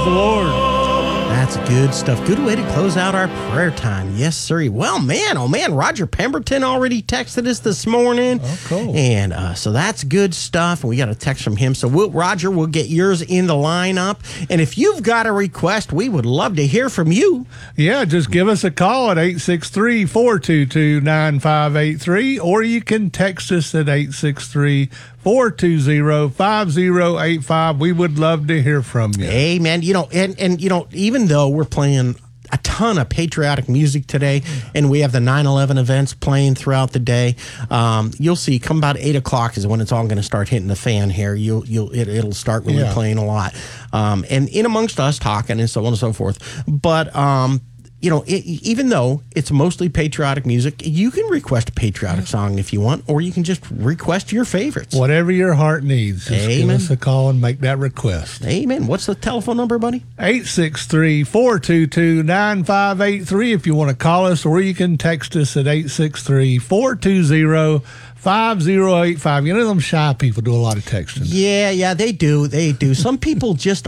the Lord. That's good stuff. Good way to close out our prayer time. Yes, sir. Well, man, Roger Pemberton already texted us this morning. Oh, cool. And so that's good stuff. And we got a text from him. So, Roger, we'll get yours in the lineup. And if you've got a request, we would love to hear from you. Yeah, just give us a call at 863-422-9583, or you can text us at 863-420-5085. We would love to hear from you. Amen. And even though we're playing a ton of patriotic music today, and we have the 9/11 events playing throughout the day, you'll see come about 8 o'clock is when it's all going to start hitting the fan here. It'll start really playing a lot, and in amongst us talking and so on and so forth. But even though it's mostly patriotic music, you can request a patriotic song if you want, or you can just request your favorites. Whatever your heart needs. Just give us a call and make that request. Amen. What's the telephone number, buddy? 863-422-9583 if you want to call us, or you can text us at 863-420-5085. You know, them shy people do a lot of texting. Yeah, they do. Some people just